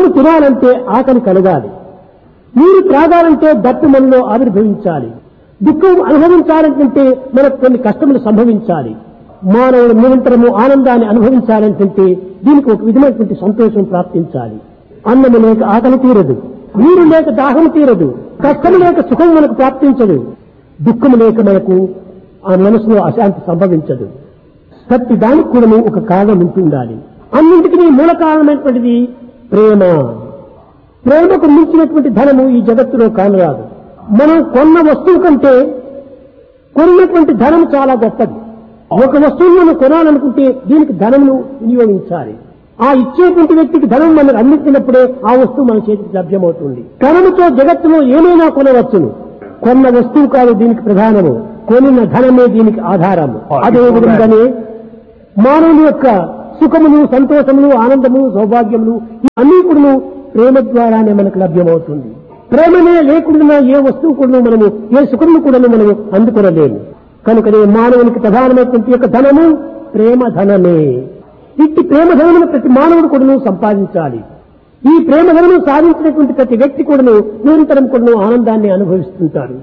అన్నము తినాలంటే ఆకలి కలగాలి, నీరు త్రాగాలంటే దట్టు మనలో ఆవిర్భవించాలి, దుఃఖం అనుభవించాలంటే మనకు కొన్ని కష్టములు సంభవించాలి. మానవుడు నిరంతరము ఆనందాన్ని అనుభవించాలంటే దీనికి ఒక విధమైనటువంటి సంతోషం ప్రాప్తించాలి. అన్నము లేక ఆకలి తీరదు, నీరు లేక దాహం తీరదు, కష్టము లేక సుఖం మనకు ప్రాప్తించదు, దుఃఖము లేక మనకు ఆ మనసులో అశాంతి సంభవించదు. ప్రతి దానికి కూడా ఒక కారణం ఉంటుండాలి. అన్నింటికీ మూల కారణమైనటువంటిది ప్రేమ. ప్రేమకు మించినటువంటి ధనము ఈ జగత్తులో కానరాదు. మనం కొన్న వస్తువు కంటే కొన్నటువంటి ధనం చాలా గొప్పది. ఒక వస్తువును మనం కొనాలనుకుంటే దీనికి ధనమును వినియోగించాలి. ఆ ఇచ్చేటువంటి వ్యక్తికి ధనం మనకు అందించినప్పుడే ఆ వస్తువు మన చేతికి లభ్యమవుతుంది. ధనముతో జగత్తులో ఏమైనా కొనవచ్చును, కొన్న వస్తువు కాదు దీనికి ప్రధానము, కొనిన ధనమే దీనికి ఆధారము. అదే విధంగానే మానవుని యొక్క సుఖములు, సంతోషములు, ఆనందము, సౌభాగ్యములు అన్నీ కూడా ప్రేమ ద్వారానే మనకు లభ్యమవుతుంది. ప్రేమనే లేకుండా ఏ వస్తువు కూడా మనము, ఏ సుఖమును కూడా మనము అందుకొనలేము. కనుకనే మానవునికి ప్రధానమైనటువంటి యొక్క ధనము ప్రేమ ధనమే. ఇట్టి ప్రేమ ధనమును ప్రతి మానవుడు కూడా సంపాదించాలి. ఈ ప్రేమ ధనము సాధించినటువంటి ప్రతి వ్యక్తి కూడా నిరంతరం కూడా ఆనందాన్ని అనుభవిస్తుంటారు.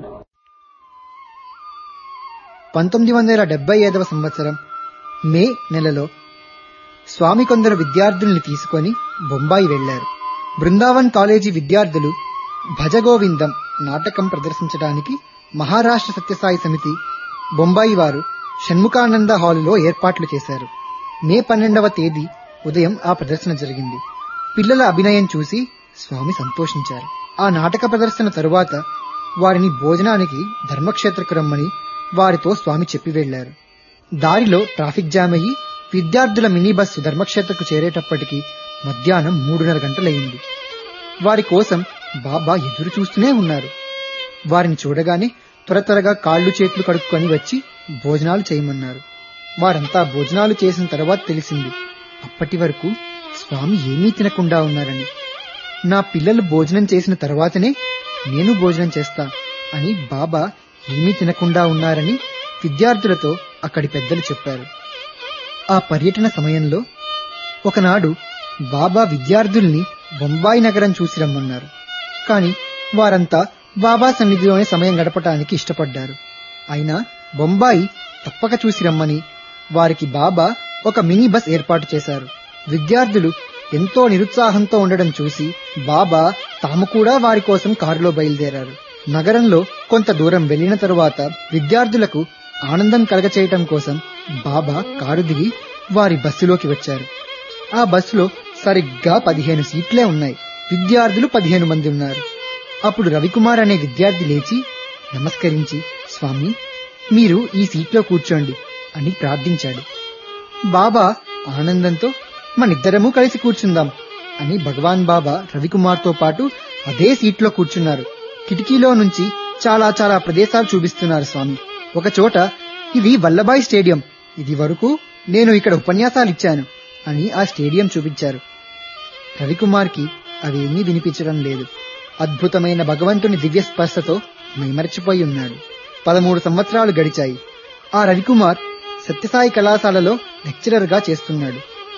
1975వ సంవత్సరం మే నెలలో స్వామి కొందరు విద్యార్థుల్ని తీసుకొని బొంబాయి వెళ్లారు. బృందావన్ కాలేజీ విద్యార్థులు భజగోవిందం నాటకం ప్రదర్శించడానికి మహారాష్ట్ర సత్యసాయి సమితి బొంబాయి వారు షణ్ముఖానంద హాలులో ఏర్పాట్లు చేశారు. మే 12వ తేదీ ఉదయం ఆ ప్రదర్శన జరిగింది. పిల్లల అభినయం చూసి స్వామి సంతోషించారు. ఆ నాటక ప్రదర్శన తరువాత వారిని భోజనానికి ధర్మక్షేత్రకు రమ్మని వారితో స్వామి చెప్పి వెళ్లారు. దారిలో ట్రాఫిక్ జామ్ అయ్యి విద్యార్థుల మినీ బస్సు ధర్మక్షేత్రకు చేరేటప్పటికి మధ్యాహ్నం 3:30 గంటలయింది. వారి కోసం బాబా ఎదురు చూస్తూనే ఉన్నారు. వారిని చూడగానే త్వరగా కాళ్లు చేతులు కడుక్కొని వచ్చి భోజనాలు చేయమన్నారు. వారంతా భోజనాలు చేసిన తర్వాత తెలిసింది అప్పటి వరకు స్వామి ఏమీ తినకుండా ఉన్నారని. నా పిల్లలు భోజనం చేసిన తర్వాతనే నేను భోజనం చేస్తా అని బాబా ఏమీ తినకుండా ఉన్నారని విద్యార్థులతో అక్కడి పెద్దలు చెప్పారు. ఆ పర్యటన సమయంలో ఒకనాడు బాబా విద్యార్థుల్ని బొంబాయి నగరం చూసి రమ్మన్నారు. కాని వారంతా బాబా సన్నిధిలోనే సమయం గడపటానికి ఇష్టపడ్డారు. అయినా బొంబాయి తప్పక చూసి రమ్మని వారికి బాబా ఒక మినీ బస్ ఏర్పాటు చేశారు. విద్యార్థులు ఎంతో నిరుత్సాహంతో ఉండడం చూసి బాబా తాము కూడా వారి కోసం కారులో బయలుదేరారు. నగరంలో కొంత దూరం వెళ్లిన తరువాత విద్యార్థులకు ఆనందం కలగచేయటం కోసం బాబా కారు దిగి వారి బస్సులోకి వచ్చారు. ఆ బస్సులో సరిగ్గా 15 సీట్లే ఉన్నాయి. విద్యార్థులు 15 మంది ఉన్నారు. అప్పుడు రవికుమార్ అనే విద్యార్థి లేచి నమస్కరించి, స్వామి మీరు ఈ సీట్లో కూర్చోండి అని ప్రార్థించాడు. బాబా ఆనందంతో మనిద్దరము కలిసి కూర్చుందాం అని భగవాన్ బాబా రవికుమార్తో పాటు అదే సీట్లో కూర్చున్నారు. కిటికీలో నుంచి చాలా ప్రదేశాలు చూపిస్తున్నారు స్వామి. ఒక చోట ఇది వల్లభాయ్ స్టేడియం, ఇది వరకు నేను ఇక్కడ ఉపన్యాసాలిచ్చాను అని ఆ స్టేడియం చూపించారు. రవికుమార్కి అవేమీ వినిపించడం లేదు. అద్భుతమైన భగవంతుని దివ్య స్పర్శతో మైమరచిపోయి ఉన్నాడు. 13 సంవత్సరాలు గడిచాయి. ఆ రవికుమార్ సత్యసాయి కళాశాలలో లెక్చరర్ గా చేస్తున్నాడు.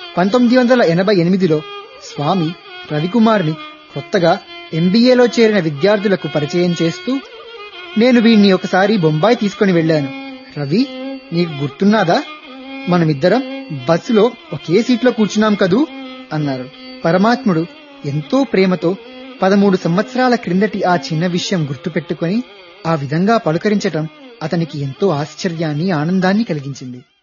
1988లో స్వామి రవికుమార్ని కొత్తగా ఎంబీఏలో చేరిన విద్యార్థులకు పరిచయం చేస్తూ, నేను వీణ్ణి ఒకసారి బొంబాయి తీసుకుని వెళ్లాను. రవి, నీకు గుర్తున్నాదా? మనమిద్దరం బస్సులో ఒకే సీట్లో కూర్చున్నాం కదూ అన్నారు. పరమాత్ముడు ఎంతో ప్రేమతో 13 సంవత్సరాల క్రిందటి ఆ చిన్న విషయం గుర్తుపెట్టుకుని ఆ విధంగా పలుకరించటం అతనికి ఎంతో ఆశ్చర్యాన్ని, ఆనందాన్ని కలిగించింది.